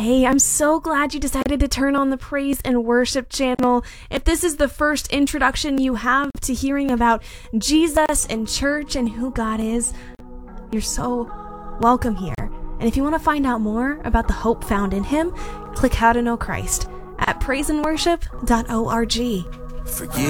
Hey, I'm so glad you decided to turn on the Praise and Worship channel. If this is the first introduction you have to hearing about Jesus and church and who God is, you're so welcome here. And if you want to find out more about the hope found in Him, click How to Know Christ at praiseandworship.org. Forgive